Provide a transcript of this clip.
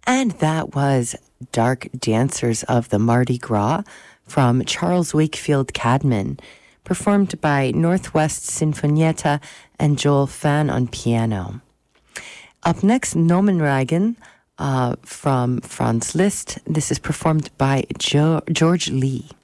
And that was Dark Dancers of the Mardi Gras from Charles Wakefield Cadman, performed by Northwest Sinfonietta and Joel Fan on piano. Up next, Nomenregen from Franz Liszt. This is performed by George Lee.